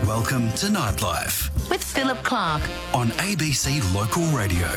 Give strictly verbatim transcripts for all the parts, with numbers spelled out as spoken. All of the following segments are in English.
Welcome to Nightlife with Philip Clark on A B C Local Radio.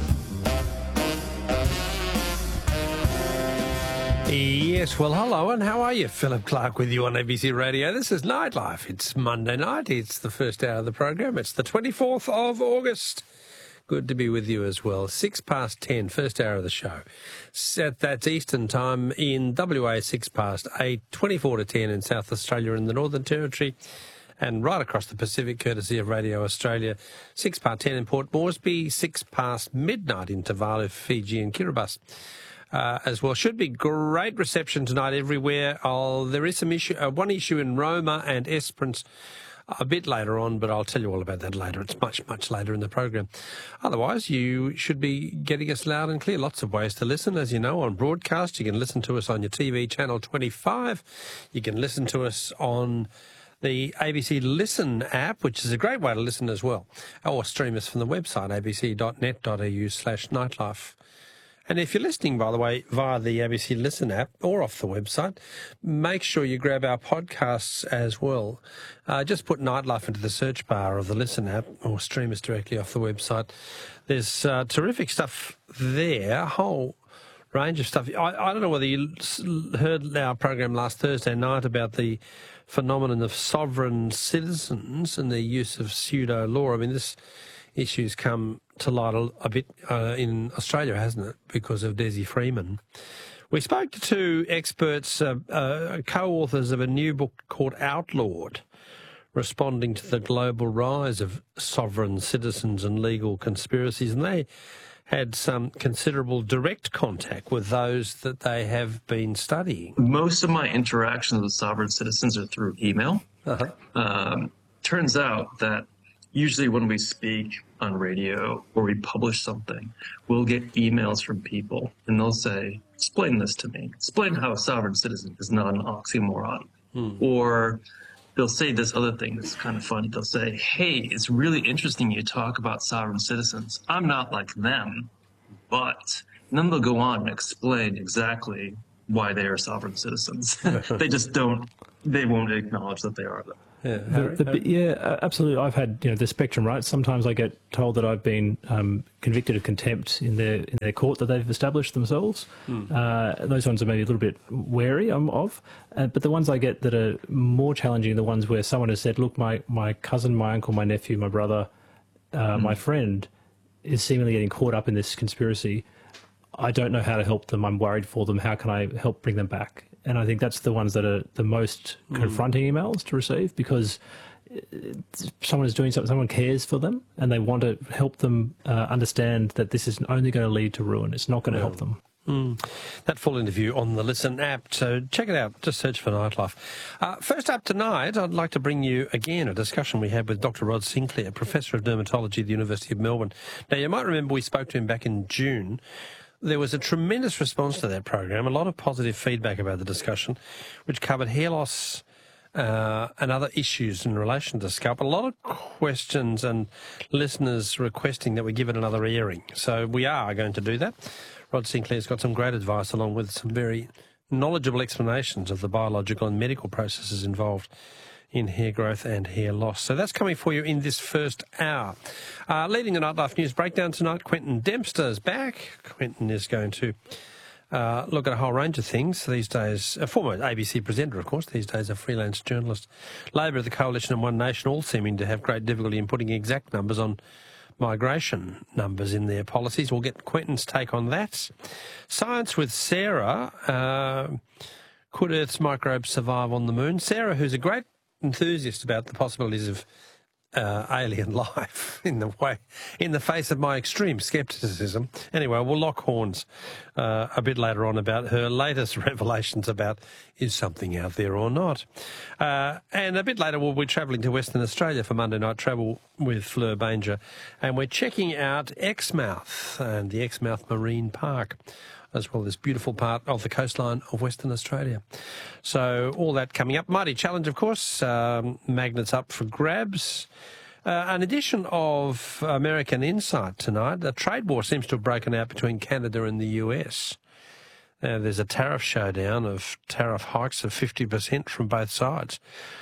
Yes, well, hello, and how are you? Philip Clark with you on A B C Radio. This is Nightlife. It's Monday night. It's the first hour of the program. It's the twenty-fourth of August. Good to be with you as well. Six past ten, first hour of the show. Set that's Eastern time in W A, six past eight, twenty-four to ten in South Australia and the Northern Territory, and right across the Pacific, courtesy of Radio Australia. Six past ten in Port Moresby, six past midnight in Tuvalu, Fiji and Kiribati. Uh, as well. Should be great reception tonight everywhere. I'll, there is some issue, uh, one issue in Roma and Esperance a bit later on, but I'll tell you all about that later. It's much, much later in the program. Otherwise, you should be getting us loud and clear. Lots of ways to listen, as you know, on broadcast. You can listen to us on your T V, Channel twenty-five. You can listen to us on the A B C Listen app, which is a great way to listen as well. Or stream us from the website, a b c dot net dot a u slash nightlife. And if you're listening, by the way, via the A B C Listen app or off the website, make sure you grab our podcasts as well. Uh, just put Nightlife into the search bar of the Listen app or stream us directly off the website. There's uh, terrific stuff there, a whole range of stuff. I, I don't know whether you heard our program last Thursday night about the phenomenon of sovereign citizens and the use of pseudo-law. I mean, this issue's come to light a, a bit uh, in Australia, hasn't it, because of Desi Freeman. We spoke to two experts, uh, uh, co-authors of a new book called Outlawed, responding to the global rise of sovereign citizens and legal conspiracies, and they had some considerable direct contact with those that they have been studying. Most of my interactions with sovereign citizens are through email. Uh-huh. Um, turns out that usually when we speak on radio or we publish something, we'll get emails from people and they'll say, explain this to me. Explain how a sovereign citizen is not an oxymoron. Hmm. Or they'll say this other thing that's kind of funny. They'll say, hey, it's really interesting you talk about sovereign citizens. I'm not like them, but... And then they'll go on and explain exactly why they are sovereign citizens. They just don't, they won't acknowledge that they are them. Yeah, the, the, yeah, absolutely. I've had you know the spectrum, right? Sometimes I get told that I've been um, convicted of contempt in their in their court that they've established themselves. Mm. Uh, those ones are maybe a little bit wary um, of, uh, but the ones I get that are more challenging are the ones where someone has said, "Look, my my cousin, my uncle, my nephew, my brother, uh, mm. my friend is seemingly getting caught up in this conspiracy. I don't know how to help them. I'm worried for them. How can I help bring them back?" And I think that's the ones that are the most mm. confronting emails to receive, because someone is doing something, someone cares for them, and they want to help them uh, understand that this is only going to lead to ruin. It's not going to yeah. help them. Mm. That full interview on the Listen app, so check it out. Just search for Nightlife. Uh, first up tonight, I'd like to bring you again a discussion we had with Doctor Rod Sinclair, Professor of Dermatology at the University of Melbourne. Now, you might remember we spoke to him back in June. There was a tremendous response to that program, a lot of positive feedback about the discussion, which covered hair loss uh, and other issues in relation to scalp. A lot of questions and listeners requesting that we give it another airing. So we are going to do that. Rod Sinclair's got some great advice along with some very knowledgeable explanations of the biological and medical processes involved in hair growth and hair loss. So that's coming for you in this first hour. Uh, leading the Nightlife News Breakdown tonight, Quentin Dempster's back. Quentin is going to uh, look at a whole range of things these days. A former A B C presenter, of course, these days a freelance journalist. Labor, the Coalition and One Nation all seeming to have great difficulty in putting exact numbers on migration numbers in their policies. We'll get Quentin's take on that. Science with Sarah. Uh, could Earth's microbes survive on the moon? Sarah, who's a great enthusiast about the possibilities of uh, alien life in the way, in the face of my extreme scepticism. Anyway, we'll lock horns uh, a bit later on about her latest revelations about is something out there or not. Uh, and a bit later we'll be travelling to Western Australia for Monday Night Travel with Fleur Banger, and we're checking out Exmouth and the Exmouth Marine Park, as well as this beautiful part of the coastline of Western Australia. So all that coming up. Mighty Challenge, of course, um, magnets up for grabs. Uh, an edition of American Insight tonight. The trade war seems to have broken out between Canada and the U S. Uh, there's a tariff showdown of tariff hikes of fifty percent from both sides.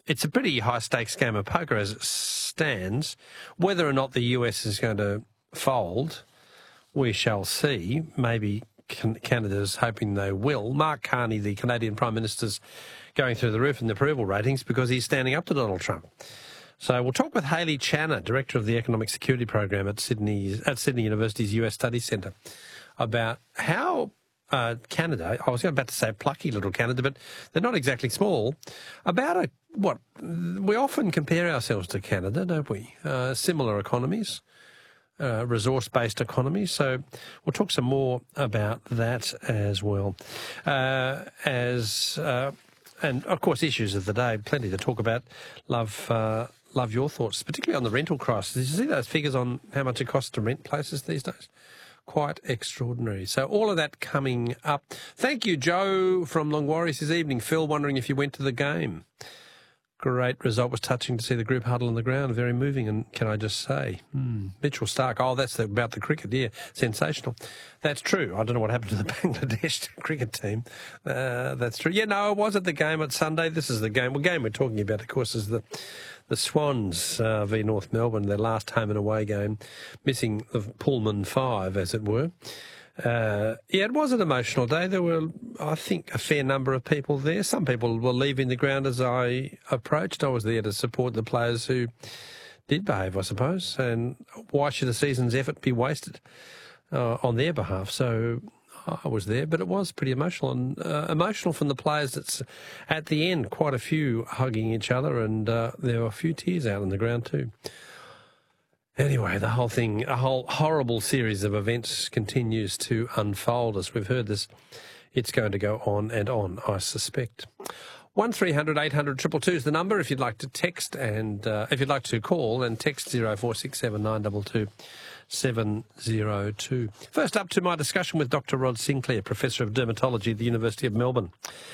it's a pretty high-stakes game of poker as it stands. Whether or not the U S is going to fold, we shall see. Maybe Canada's hoping they will. Mark Carney, the Canadian Prime Minister's going through the roof in the approval ratings because he's standing up to Donald Trump. So we'll talk with Hayley Channer, Director of the Economic Security Program at Sydney, at Sydney University's U S Studies Centre, about how uh, Canada, I was about to say plucky little Canada, but they're not exactly small, about a, what, we often compare ourselves to Canada, don't we? Uh, similar economies. Uh, resource-based economy. So we'll talk some more about that as well. Uh, as uh, and of course, issues of the day, plenty to talk about. Love, uh, love your thoughts, particularly on the rental crisis. Did you see those figures on how much it costs to rent places these days? Quite extraordinary. So all of that coming up. Thank you, Joe from Longwarry this evening. Phil, wondering if you went to the game. Great result. Was touching to see the group huddle on the ground. Very moving. And can I just say, hmm, Mitchell Stark, oh, that's the, about the cricket, yeah, sensational. That's true. I don't know what happened to the Bangladesh cricket team. Uh, that's true. Yeah, no, I was at the game at Sunday. This is the game. Well, game we're talking about, of course, is the the Swans uh, v North Melbourne, their last home and away game, missing the Pullman Five, as it were. Uh, yeah, it was an emotional day. There were, I think, a fair number of people there. Some people were leaving the ground as I approached. I was there to support the players who did behave, I suppose. And why should a season's effort be wasted uh, on their behalf? So I was there, but it was pretty emotional. And uh, emotional from the players that's at the end, quite a few hugging each other, and uh, there were a few tears out on the ground too. Anyway, the whole thing, a whole horrible series of events continues to unfold. As we've heard this, it's going to go on and on, I suspect. one three hundred eight hundred two two two is the number if you'd like to text, and uh, if you'd like to call, and text zero four six seven nine two two seven zero two. First up to my discussion with Doctor Rod Sinclair, Professor of Dermatology at the University of Melbourne.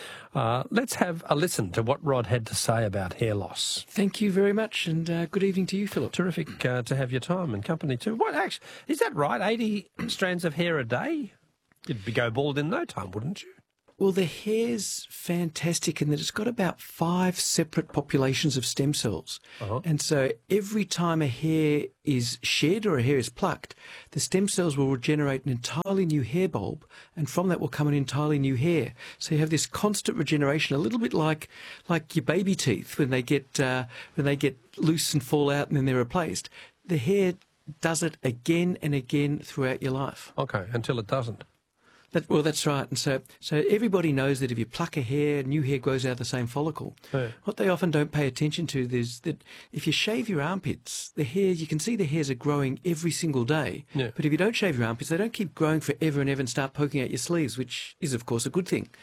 Uh, let's have a listen to what Rod had to say about hair loss. Thank you very much, and uh, good evening to you, Philip. Terrific uh, to have your time and company too. What actually is that right? eighty strands of hair a day? You'd be go bald in no time, wouldn't you? Well, the hair's fantastic in that it's got about five separate populations of stem cells. Uh-huh. And so every time a hair is shed or a hair is plucked, the stem cells will regenerate an entirely new hair bulb, and from that will come an entirely new hair. So you have this constant regeneration, a little bit like like your baby teeth when they get uh, when they get loose and fall out and then they're replaced. The hair does it again and again throughout your life. Okay, until it doesn't. That, well, that's right. And so so everybody knows that if you pluck a hair, new hair grows out of the same follicle. Yeah. What they often don't pay attention to is that if you shave your armpits, the hairs, you can see the hairs are growing every single day. Yeah. But if you don't shave your armpits, they don't keep growing forever and ever and start poking out your sleeves, which is, of course, a good thing.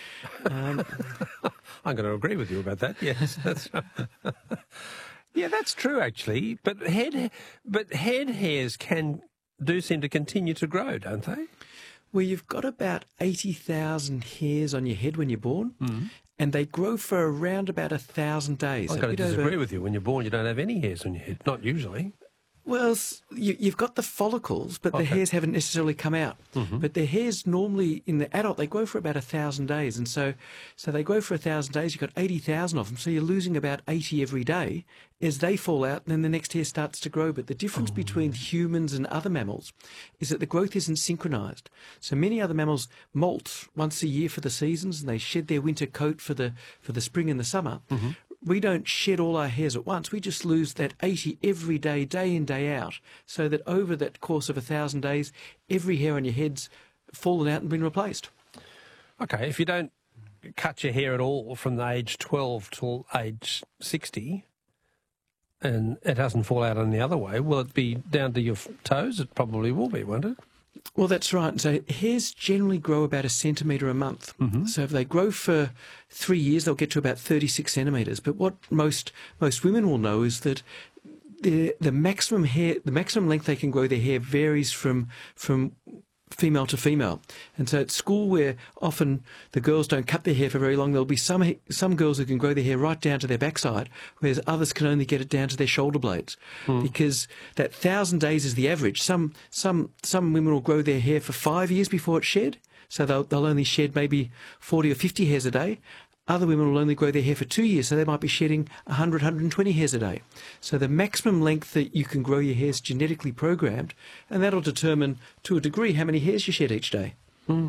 Um, I'm going to agree with you about that, yes. That's right. Yeah, that's true, actually. But head, but head hairs can do seem to continue to grow, don't they? Well, you've got about eighty thousand hairs on your head when you're born, mm. and they grow for around about one thousand days. I've got to disagree over... with you. When you're born, you don't have any hairs on your head, not usually. Well, you, you've got the follicles, but okay. the hairs haven't necessarily come out. Mm-hmm. But the hairs normally, in the adult, they grow for about one thousand days. And so so they grow for one thousand days, you've got eighty thousand of them, so you're losing about eighty every day. As they fall out, and then the next hair starts to grow. But the difference oh. between humans and other mammals is that the growth isn't synchronized. So many other mammals molt once a year for the seasons, and they shed their winter coat for the for the spring and the summer. Mm-hmm. We don't shed all our hairs at once. We just lose that eighty every day, day in, day out, so that over that course of a thousand days, every hair on your head's fallen out and been replaced. Okay, if you don't cut your hair at all from the age twelve till age sixty, and it doesn't fall out in the other way, will it be down to your toes? It probably will be, won't it? Well, that's right. So hairs generally grow about a centimetre a month. Mm-hmm. So if they grow for three years, they'll get to about thirty-six centimetres. But what most most women will know is that the the maximum hair, the maximum length they can grow their hair varies from from female to female. And so at school, where often the girls don't cut their hair for very long, there'll be some some girls who can grow their hair right down to their backside, whereas others can only get it down to their shoulder blades. Mm. Because that thousand days is the average. Some some some women will grow their hair for five years before it's shed, so they'll they'll only shed maybe forty or fifty hairs a day. Other women will only grow their hair for two years, so they might be shedding one hundred, one hundred twenty hairs a day. So the maximum length that you can grow your hair is genetically programmed, and that'll determine, to a degree, how many hairs you shed each day. Mm.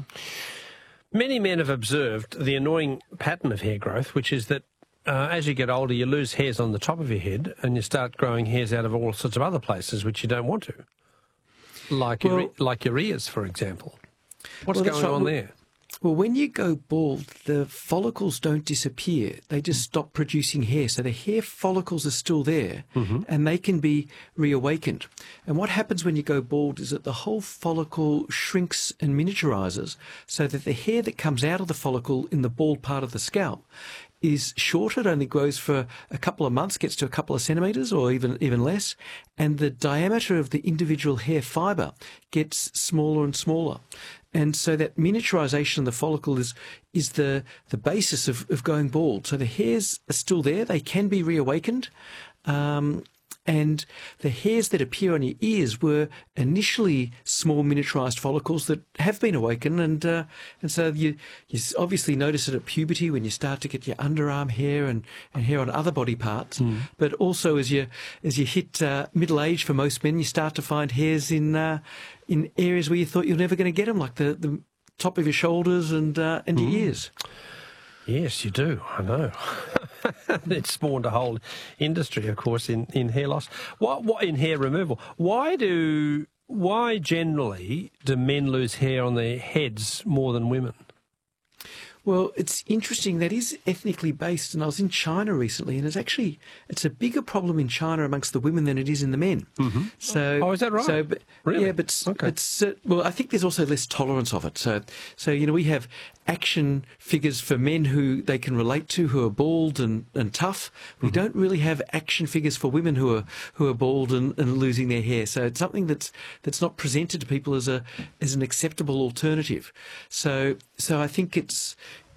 Many men have observed the annoying pattern of hair growth, which is that uh, as you get older, you lose hairs on the top of your head, and you start growing hairs out of all sorts of other places which you don't want to, like well, your, like your ears, for example. What's well, going right. on well, there? Well, when you go bald, the follicles don't disappear. They just stop producing hair. So the hair follicles are still there, mm-hmm. and they can be reawakened. And what happens when you go bald is that the whole follicle shrinks and miniaturizes so that the hair that comes out of the follicle in the bald part of the scalp is shorter. It only grows for a couple of months, gets to a couple of centimetres or even, even less. And the diameter of the individual hair fibre gets smaller and smaller. And so that miniaturization of the follicle is is the, the basis of, of going bald. So the hairs are still there. They can be reawakened. Um, and the hairs that appear on your ears were initially small miniaturized follicles that have been awakened. And uh, and so you, you obviously notice it at puberty when you start to get your underarm hair and, and hair on other body parts. Mm. But also as you, as you hit uh, middle age for most men, you start to find hairs in... Uh, in areas where you thought you were never going to get them, like the, the top of your shoulders and uh, and your mm. ears. Yes, you do. I know. It's spawned a whole industry, of course, in, in hair loss. What, what in hair removal? Why do why generally do men lose hair on their heads more than women? Well, it's interesting. That is ethnically based, and I was in China recently, and it's actually it's a bigger problem in China amongst the women than it is in the men. Mm-hmm. So, oh, is that right? So, but, really? Yeah, but okay. it's uh, well, I think there's also less tolerance of it. So, so you know, we have action figures for men who they can relate to, who are bald and, and tough. We mm-hmm. don't really have action figures for women who are who are bald and, and losing their hair. So it's something that's that's not presented to people as a as an acceptable alternative. So, so I think it's.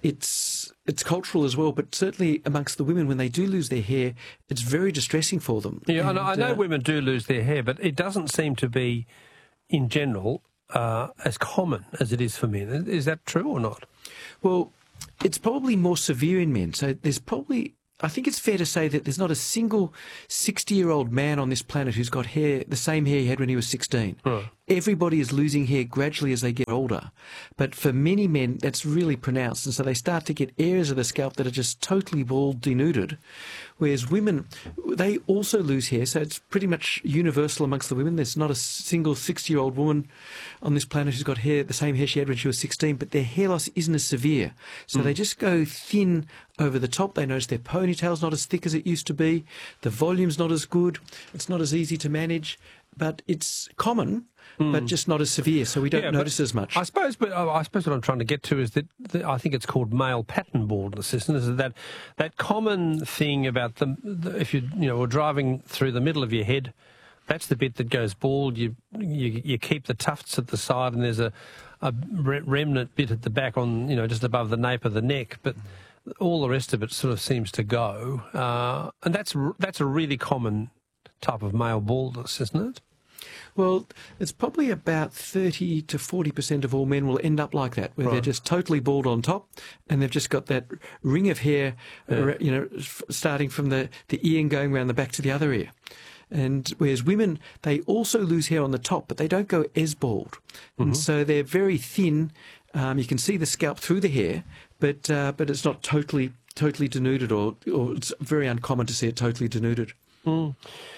It's it's cultural as well, but certainly amongst the women, when they do lose their hair, it's very distressing for them. Yeah, and, I know, I know uh, women do lose their hair, but it doesn't seem to be, in general, uh, as common as it is for men. Is that true or not? Well, it's probably more severe in men. So there's probably... I think it's fair to say that there's not a single sixty-year-old man on this planet who's got hair, the same hair he had when he was sixteen. Right. Everybody is losing hair gradually as they get older. But for many men, that's really pronounced. And so they start to get areas of the scalp that are just totally bald, denuded. Whereas women, they also lose hair. So it's pretty much universal amongst the women. There's not a single sixty-year-old woman on this planet who's got hair, the same hair she had when she was sixteen, but their hair loss isn't as severe. So mm. they just go thin over the top. They notice their ponytail's not as thick as it used to be. The volume's not as good. It's not as easy to manage. But it's common, mm. but just not as severe, so we don't yeah, notice as much. I suppose, but I suppose what I'm trying to get to is that, that I think it's called male pattern baldness, isn't it? Is that that common thing about the, the if you you know were driving through the middle of your head, that's the bit that goes bald. You you, you keep the tufts at the side, and there's a a remnant bit at the back on you know just above the nape of the neck, but all the rest of it sort of seems to go, uh, and that's that's a really common type of male baldness, isn't it? Well, it's probably about thirty to forty percent of all men will end up like that, where right. they're just totally bald on top, and they've just got that ring of hair, yeah. you know, starting from the, the ear and going around the back to the other ear. And whereas women, they also lose hair on the top, but they don't go as bald. Mm-hmm. And so they're very thin. Um, you can see the scalp through the hair, but uh, but it's not totally totally denuded, or, or it's very uncommon to see it totally denuded. Mm.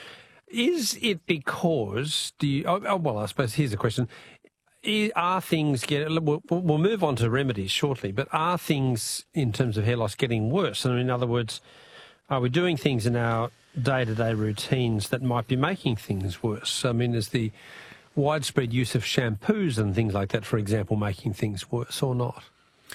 Is it because, do you, oh, well, I suppose here's the question. Are things getting, we'll, we'll move on to remedies shortly, but are things in terms of hair loss getting worse? And in other words, are we doing things in our day-to-day routines that might be making things worse? I mean, is the widespread use of shampoos and things like that, for example, making things worse or not?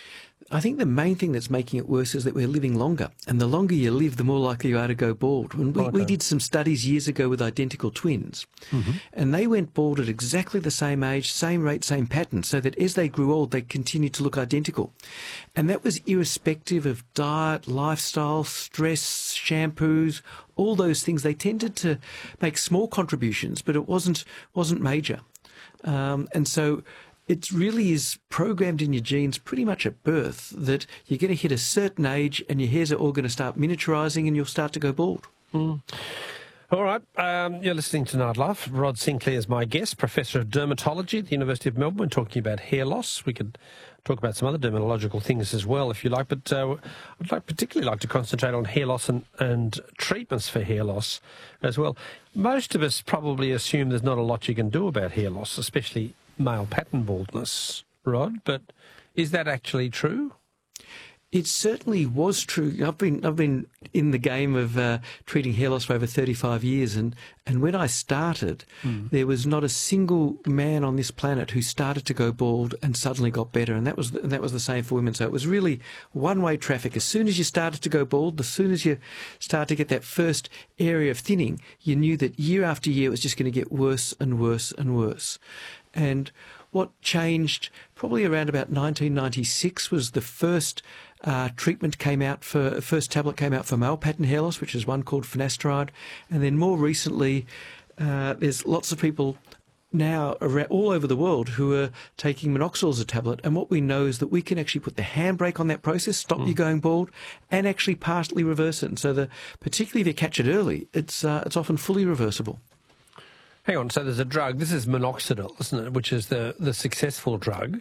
I think the main thing that's making it worse is that we're living longer. And the longer you live, the more likely you are to go bald. And we, okay. we did some studies years ago with identical twins. Mm-hmm. And they went bald at exactly the same age, same rate, same pattern, so that as they grew old, they continued to look identical. And that was irrespective of diet, lifestyle, stress, shampoos, all those things. They tended to make small contributions, but it wasn't wasn't major. Um, and so... it really is programmed in your genes pretty much at birth that you're going to hit a certain age and your hairs are all going to start miniaturising and you'll start to go bald. Mm. All right, um, you're listening to Nightlife. Rod Sinclair is my guest, Professor of Dermatology at the University of Melbourne, talking about hair loss. We could talk about some other dermatological things as well, if you like, but uh, I'd like particularly like to concentrate on hair loss and, and treatments for hair loss as well. Most of us probably assume there's not a lot you can do about hair loss, especially male pattern baldness, Rod, but is that actually true? It certainly was true. I've been I've been in the game of uh, treating hair loss for over thirty-five years, and, and when I started, mm. there was not a single man on this planet who started to go bald and suddenly got better, and that was the, and that was the same for women. So it was really one-way traffic. As soon as you started to go bald, as soon as you started to get that first area of thinning, you knew that year after year it was just going to get worse and worse and worse. And what changed probably around about nineteen ninety-six was the first uh, treatment came out for, first tablet came out for male pattern hair loss, which is one called finasteride. And then more recently, uh, there's lots of people now around, all over the world who are taking minoxidil as a tablet. And what we know is that we can actually put the handbrake on that process, stop mm. you going bald, and actually partially reverse it. And so the, particularly if you catch it early, it's, uh, it's often fully reversible. Hang on, so there's a drug, this is minoxidil, isn't it, which is the, the successful drug.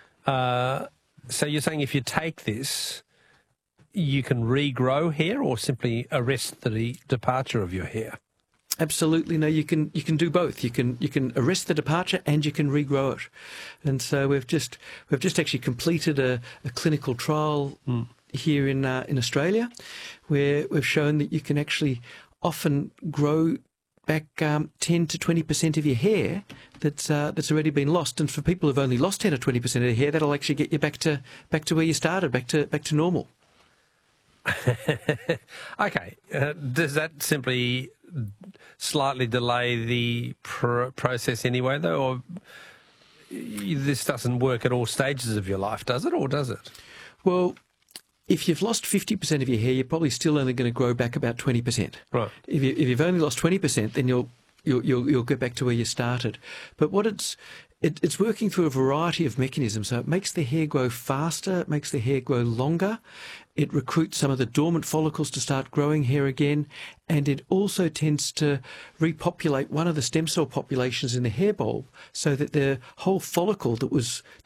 Uh, so you're saying if you take this, you can regrow hair or simply arrest the departure of your hair? Absolutely, no. You can you can do both. You can you can arrest the departure and you can regrow it. And so we've just we've just actually completed a, a clinical trial mm. here in uh, in Australia, where we've shown that you can actually often grow back um, ten to twenty percent of your hair that's uh, that's already been lost. And for people who've only lost ten or twenty percent of their hair, that'll actually get you back to back to where you started, back to back to normal. Okay. Uh, does that simply slightly delay the pr- process anyway, though, or this doesn't work at all stages of your life, does it, or does it? Well, if you've lost fifty percent of your hair, you're probably still only going to grow back about twenty percent. Right. If, you, if you've only lost twenty percent, then you'll, you'll, you'll, you'll get back to where you started. But what it's, it, it's working through a variety of mechanisms. So it makes the hair grow faster, it makes the hair grow longer, it recruits some of the dormant follicles to start growing hair again, and it also tends to repopulate one of the stem cell populations in the hair bulb so that the whole follicle that was